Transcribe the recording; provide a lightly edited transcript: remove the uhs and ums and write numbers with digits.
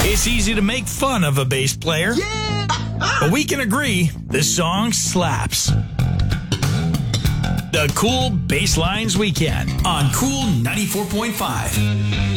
It's easy to make fun of a bass player, but we can agree this song slaps. The Cool Bass Lines Weekend on Cool 94.5.